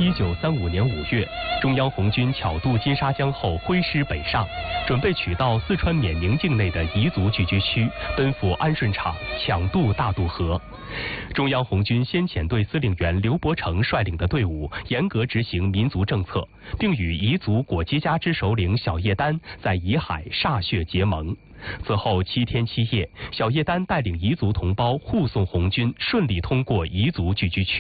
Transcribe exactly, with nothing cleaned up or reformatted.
一九三五年五月，中央红军巧渡金沙江后挥师北上，准备取道四川缅宁境内的彝族聚居区，奔赴安顺场，抢渡大渡河。中央红军先遣队司令员刘伯承率领的队伍，严格执行民族政策，并与彝族果基家之首领小叶丹在彝海歃血结盟。此后七天七夜，小叶丹带领彝族同胞护送红军顺利通过彝族聚居区。